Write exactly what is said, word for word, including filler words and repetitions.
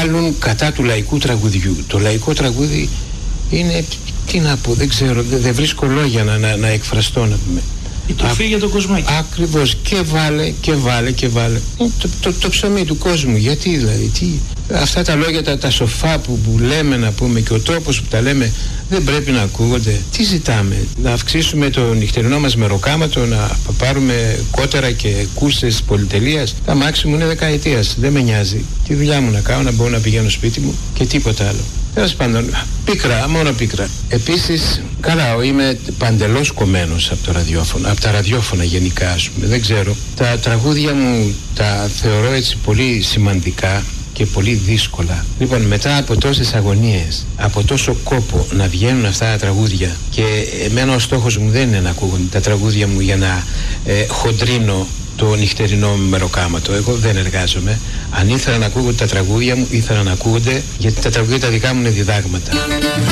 βγάλουν κατά του λαϊκού τραγουδιού. Το λαϊκό τραγούδι είναι, τι να πω, δεν ξέρω, δεν, δεν βρίσκω λόγια να, να, να εκφραστώ, να πούμε. Η τροφή για το κοσμάκι. Ακριβώς, και βάλε και βάλε και βάλε το, το, το ψωμί του κόσμου. Γιατί δηλαδή, τι, αυτά τα λόγια τα, τα σοφά που, που λέμε, να πούμε, και ο τρόπος που τα λέμε δεν πρέπει να ακούγονται. Τι ζητάμε? Να αυξήσουμε το νυχτερινό μας μεροκάματο, να πάρουμε κότερα και κούρσες πολυτελείας? Τα μάξιμου είναι δεκαετίας, δεν με νοιάζει. Τη δουλειά μου να κάνω, να μπορώ να πηγαίνω σπίτι μου και τίποτα άλλο. Τέλος πάντων, πίκρα, μόνο πίκρα. Επίσης, καλά, είμαι παντελώς κομμένος από το ραδιόφωνο, από τα ραδιόφωνα γενικά, ας πούμε, δεν ξέρω. Τα τραγούδια μου τα θεωρώ έτσι πολύ σημαντικά και πολύ δύσκολα. Λοιπόν, μετά από τόσες αγωνίες, από τόσο κόπο να βγαίνουν αυτά τα τραγούδια, και εμένα ο στόχος μου δεν είναι να ακούγονται τα τραγούδια μου για να ε, χοντρίνω το νυχτερινό μεροκάματο. Εγώ δεν εργάζομαι. Αν ήθελα να ακούγονται τα τραγούδια μου, ήθελα να ακούγονται, γιατί τα τραγούδια τα δικά μου είναι διδάγματα.